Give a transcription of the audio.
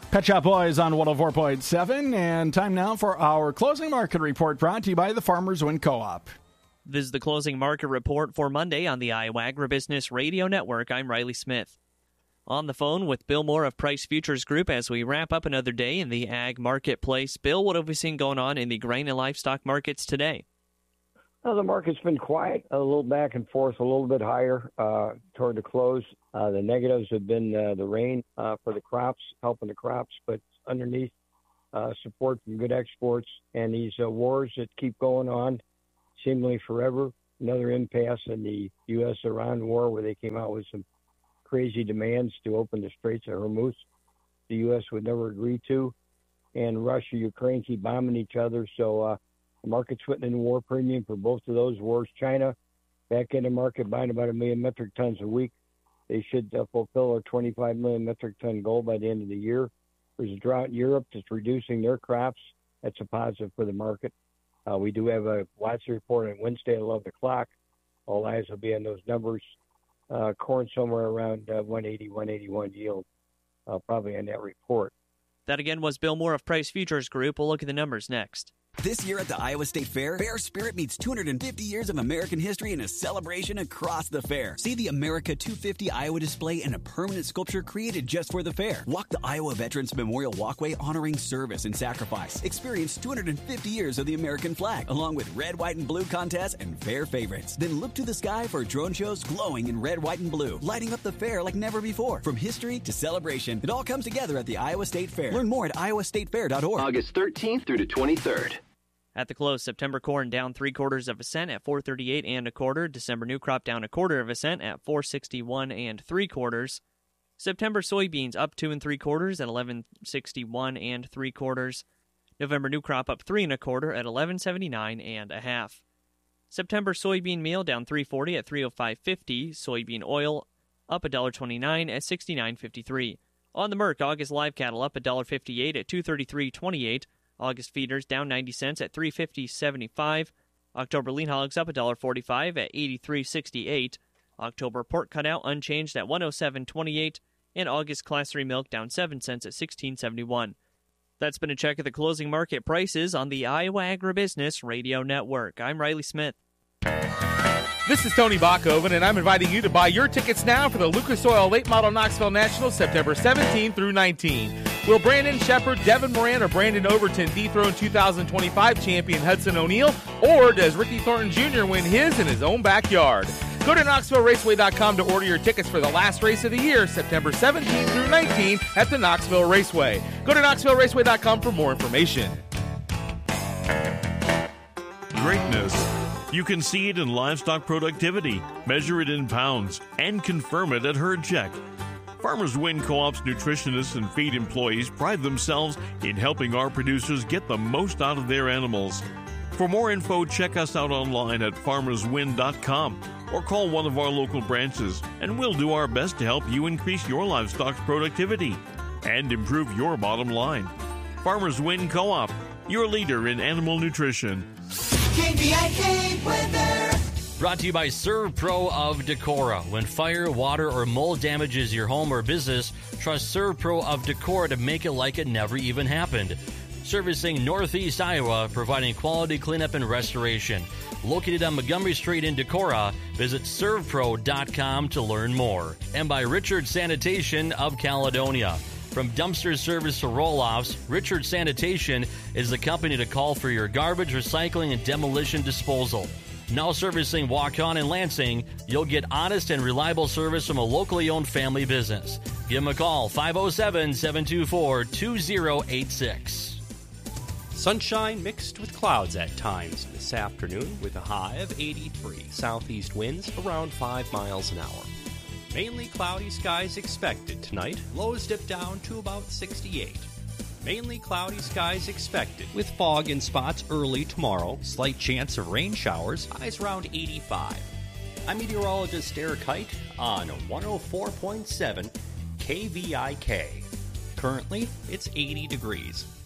Pet Shop Boys on 104.7, and time now for our closing market report brought to you by the Farmers Wind Co-op. This is the closing market report for Monday on the Iowa Agribusiness Radio Network. I'm Riley Smith. On the phone with Bill Moore of Price Futures Group as we wrap up another day in the ag marketplace. Bill, what have we seen going on in the grain and livestock markets today? Well, the market's been quiet, a little back and forth, a little bit higher toward the close. The negatives have been the rain for the crops, helping the crops, but underneath support from good exports and these wars that keep going on seemingly forever. Another impasse in the U.S.-Iran war where they came out with some crazy demands to open the Straits of Hormuz. The U.S. would never agree to. And Russia, Ukraine keep bombing each other. So the market's putting in a war premium for both of those wars. China back in the market buying about 1 million metric tons a week. They should fulfill our 25 million metric ton goal by the end of the year. There's a drought in Europe that's reducing their crops. That's a positive for the market. We do have a WASDE report on Wednesday at 11 o'clock. All eyes will be on those numbers. Corn somewhere around 180, 181 yield, probably on that report. That again was Bill Moore of Price Futures Group. We'll look at the numbers next. This year at the Iowa State Fair, Fair Spirit meets 250 years of American history in a celebration across the fair. See the America 250 Iowa display and a permanent sculpture created just for the fair. Walk the Iowa Veterans Memorial Walkway honoring service and sacrifice. Experience 250 years of the American flag, along with red, white, and blue contests and fair favorites. Then look to the sky for drone shows glowing in red, white, and blue, lighting up the fair like never before. From history to celebration, it all comes together at the Iowa State Fair. Learn more at iowastatefair.org. August 13th through the 23rd. At the close, September corn down 3/4 cent at 4.38 1/4. December new crop down 1/4 cent at 4.61 3/4. September soybeans up 2 3/4 at 11.61 3/4. November new crop up 3 1/4 at 11.79 1/2. September soybean meal down 3.40 at 3.0550. Soybean oil up $1.29 at 69.53. On the Merc, August live cattle up $1.58 at 233.28. August feeders down 90 cents at 350.75. October lean hogs up $1.45 at 83.68. October pork cutout unchanged at 107.28. And August class 3 milk down 7 cents at 16.71. That's been a check of the closing market prices on the Iowa Agribusiness Radio Network. I'm Riley Smith. This is Tony Bachhoven, and I'm inviting you to buy your tickets now for the Lucas Oil Late Model Knoxville National, September 17 through 19. Will Brandon Shepard, Devin Moran, or Brandon Overton dethrone 2025 champion Hudson O'Neal, or does Ricky Thornton Jr. win his in his own backyard? Go to KnoxvilleRaceway.com to order your tickets for the last race of the year, September 17 through 19 at the Knoxville Raceway. Go to KnoxvilleRaceway.com for more information. Greatness. You can see it in livestock productivity, measure it in pounds, and confirm it at Herd Check. Farmers Wind Co-op's nutritionists and feed employees pride themselves in helping our producers get the most out of their animals. For more info, check us out online at farmerswind.com or call one of our local branches, and we'll do our best to help you increase your livestock's productivity and improve your bottom line. Farmers Wind Co-op, your leader in animal nutrition. KVIK weather. Brought to you by ServPro of Decorah. When fire, water, or mold damages your home or business, trust ServPro of Decorah to make it like it never even happened. Servicing Northeast Iowa, providing quality cleanup and restoration. Located on Montgomery Street in Decorah, visit servpro.com to learn more. And by Richard Sanitation of Caledonia. From dumpster service to roll-offs, Richard Sanitation is the company to call for your garbage, recycling, and demolition disposal. Now servicing Waukon and Lansing, you'll get honest and reliable service from a locally owned family business. Give them a call, 507-724-2086. Sunshine mixed with clouds at times this afternoon with a high of 83. Southeast winds around 5 miles an hour. Mainly cloudy skies expected tonight. Lows dip down to about 68. Mainly cloudy skies expected, with fog in spots early tomorrow. Slight chance of rain showers. Highs around 85. I'm meteorologist Eric Height on 104.7 KVIK. Currently, it's 80 degrees.